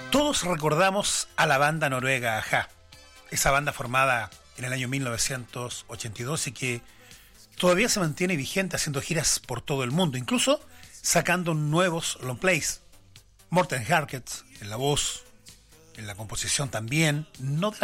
Todos recordamos a la banda noruega a-ha, esa banda formada en el año 1982 y que todavía se mantiene vigente haciendo giras por todo el mundo, incluso sacando nuevos long plays. Morten Harket en la voz, en la composición también, no de